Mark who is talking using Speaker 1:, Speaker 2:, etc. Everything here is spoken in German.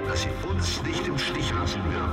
Speaker 1: dass sie uns nicht im Stich lassen wird.